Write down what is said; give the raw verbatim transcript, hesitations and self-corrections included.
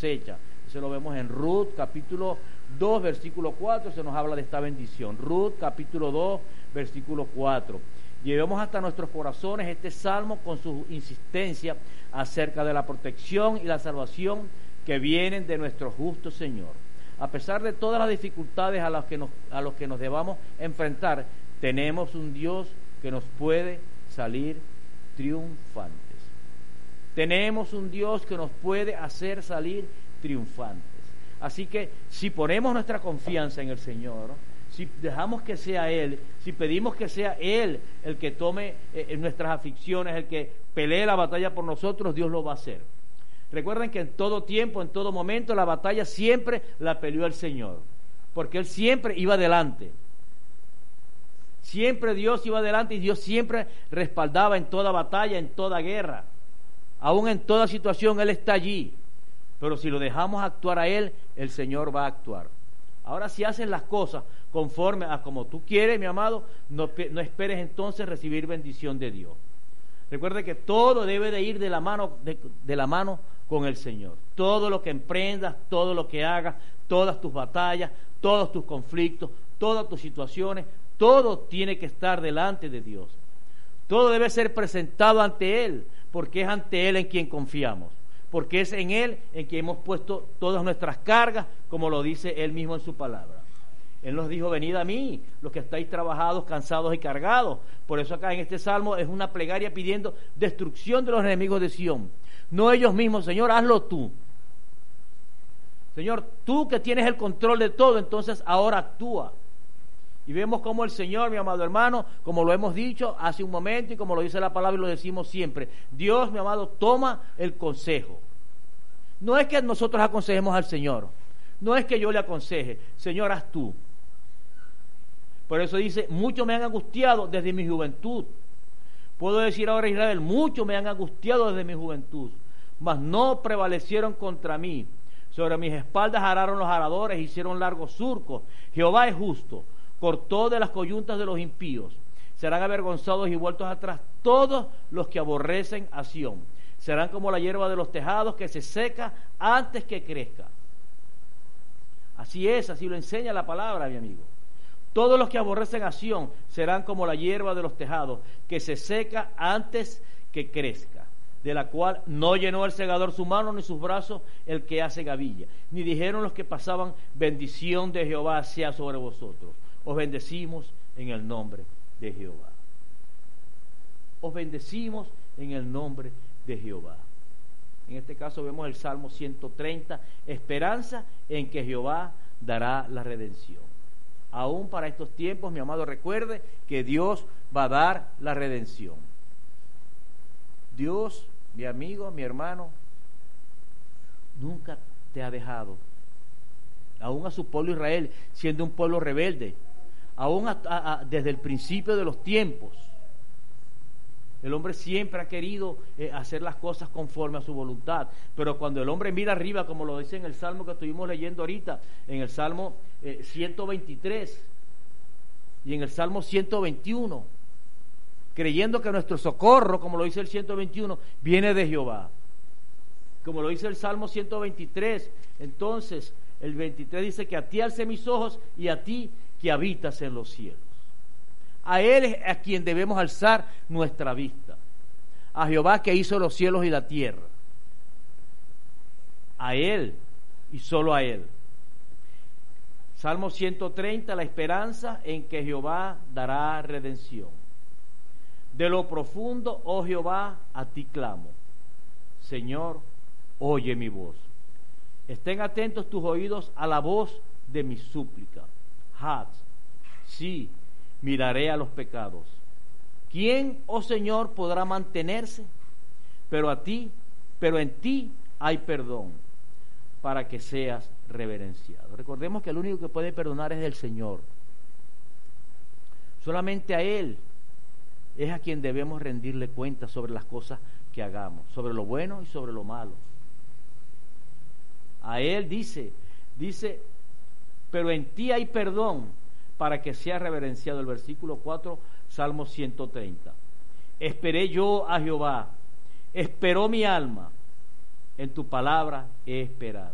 cosecha. Eso lo vemos en Ruth, capítulo dos, versículo cuatro, se nos habla de esta bendición. Ruth, capítulo dos, versículo cuatro. Llevemos hasta nuestros corazones este salmo con su insistencia acerca de la protección y la salvación que vienen de nuestro justo Señor. A pesar de todas las dificultades a las que nos, a los que nos debamos enfrentar, tenemos un Dios que nos puede salir triunfantes. Tenemos un Dios que nos puede hacer salir triunfantes. Así que si ponemos nuestra confianza en el Señor, si dejamos que sea Él, si pedimos que sea Él el que tome eh, nuestras aflicciones, el que pelee la batalla por nosotros, Dios lo va a hacer. Recuerden que en todo tiempo, en todo momento, la batalla siempre la peleó el Señor, porque Él siempre iba adelante. Siempre Dios iba adelante y Dios siempre respaldaba en toda batalla, en toda guerra. Aún en toda situación Él está allí. Pero si lo dejamos actuar a Él, el Señor va a actuar. Ahora, si haces las cosas conforme a como tú quieres, mi amado, no, no esperes entonces recibir bendición de Dios. Recuerde que todo debe de ir de la mano de, de la mano con el Señor. Todo lo que emprendas, todo lo que hagas, todas tus batallas, todos tus conflictos, todas tus situaciones, todo tiene que estar delante de Dios. Todo debe ser presentado ante Él, porque es ante Él en quien confiamos. Porque es en Él en quien hemos puesto todas nuestras cargas, como lo dice Él mismo en su palabra. Él nos dijo: venid a mí, los que estáis trabajados, cansados y cargados. Por eso acá en este salmo es una plegaria pidiendo destrucción de los enemigos de Sión. No ellos mismos, Señor, hazlo tú. Señor, tú que tienes el control de todo, entonces ahora actúa. Y vemos cómo el Señor, mi amado hermano, como lo hemos dicho hace un momento y como lo dice la palabra y lo decimos siempre, Dios, mi amado, toma el consejo. No es que nosotros aconsejemos al Señor, no es que yo le aconseje, Señor, haz tú. Por eso dice: mucho me han angustiado desde mi juventud. Puedo decir ahora, Israel, mucho me han angustiado desde mi juventud, mas no prevalecieron contra mí. Sobre mis espaldas araron los aradores, hicieron largos surcos. Jehová es justo, cortó de las coyuntas de los impíos. Serán avergonzados y vueltos atrás todos los que aborrecen a Sión. Serán como la hierba de los tejados, que se seca antes que crezca. Así es, así lo enseña la palabra, mi amigo. Todos los que aborrecen a Sión serán como la hierba de los tejados, que se seca antes que crezca, de la cual no llenó el segador su mano ni sus brazos el que hace gavilla. Ni dijeron los que pasaban: bendición de Jehová sea sobre vosotros. Os bendecimos en el nombre de Jehová. Os bendecimos en el nombre de Jehová. En este caso vemos el Salmo ciento treinta, esperanza en que Jehová dará la redención. Aún para estos tiempos, mi amado, recuerde que Dios va a dar la redención. Dios, mi amigo, mi hermano, nunca te ha dejado. Aún a su pueblo Israel, siendo un pueblo rebelde, aún a, a, a, desde el principio de los tiempos, el hombre siempre ha querido eh, hacer las cosas conforme a su voluntad. Pero cuando el hombre mira arriba, como lo dice en el Salmo que estuvimos leyendo ahorita, en el Salmo eh, ciento veintitrés y en el Salmo ciento veintiuno, creyendo que nuestro socorro, como lo dice el ciento veintiuno, viene de Jehová. Como lo dice el Salmo ciento veintitrés, entonces el veintitrés dice que a ti alcé mis ojos y a ti que habitas en los cielos. A Él es a quien debemos alzar nuestra vista. A Jehová que hizo los cielos y la tierra. A Él y solo a Él. Salmo ciento treinta, la esperanza en que Jehová dará redención. De lo profundo, oh Jehová, a ti clamo. Señor, oye mi voz. Estén atentos tus oídos a la voz de mi súplica. Had, sí, miraré a los pecados. ¿Quién, oh Señor, podrá mantenerse? Pero a ti, pero en ti hay perdón, para que seas reverenciado. Recordemos que el único que puede perdonar es el Señor. Solamente a Él es a quien debemos rendirle cuenta sobre las cosas que hagamos, sobre lo bueno y sobre lo malo. A Él dice, dice, pero en ti hay perdón, para que sea reverenciado. El versículo cuatro, Salmo ciento treinta. Esperé yo a Jehová, esperó mi alma, en tu palabra he esperado.